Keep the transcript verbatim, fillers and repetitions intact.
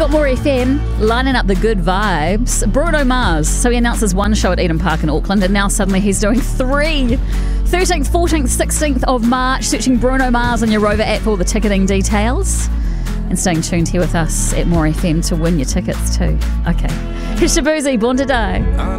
got More F M lining up the good vibes. Bruno Mars. So he announces one show at Eden Park in Auckland, and now suddenly he's doing three. thirteenth, fourteenth, sixteenth of March. Searching Bruno Mars on your Rover app for all the ticketing details. And staying tuned here with us at More F M to win your tickets too. Okay. Here's Shabuzi, Born to Die.